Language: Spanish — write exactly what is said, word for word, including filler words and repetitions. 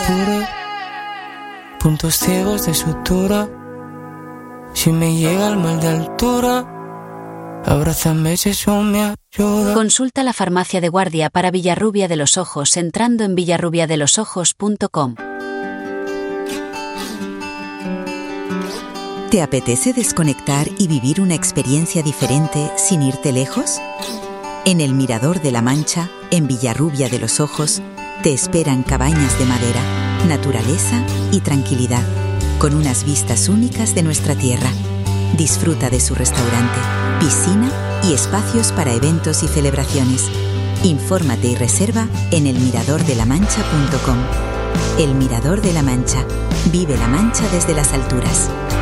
altura, puntos ciegos de sutura. Si me llega el mal de altura, abrázame si eso me ayuda. Consulta la farmacia de guardia para Villarrubia de los Ojos entrando en villarrubia de los ojos punto com. ¿Te apetece desconectar y vivir una experiencia diferente sin irte lejos? En el Mirador de la Mancha, en Villarrubia de los Ojos, te esperan cabañas de madera, naturaleza y tranquilidad, con unas vistas únicas de nuestra tierra. Disfruta de su restaurante, piscina y espacios para eventos y celebraciones. Infórmate y reserva en el mirador de la mancha punto com. El Mirador de la Mancha. Vive la Mancha desde las alturas.